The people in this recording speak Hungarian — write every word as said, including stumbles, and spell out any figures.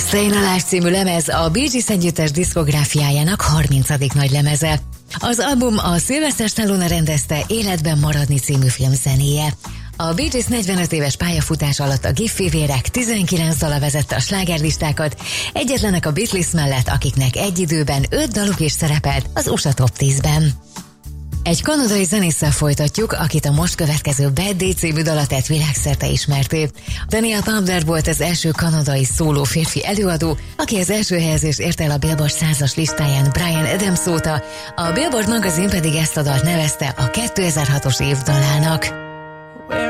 Staying Alive című lemez a Bee Gees együttes diszkográfiájának harmincadik nagy lemeze. Az album a Sylvester Stallone rendezte Életben maradni című film zenéje. A Bee Gees negyvenöt éves pályafutás alatt a Gibb-fivérek tizenkilenc dala vezette a slágerlistákat, egyetlenek a Beatles mellett, akiknek egy időben öt daluk is szerepelt az u es á Top tízben. Egy kanadai zenésszel folytatjuk, akit a most következő Bad Day című dala tett világszerte ismerté. Daniel Powder volt az első kanadai szóló férfi előadó, aki az első helyezést ért el a Billboard százas listáján Bryan Adams óta, a Billboard magazin pedig ezt a dalt nevezte a kétezer-hatos év dalának.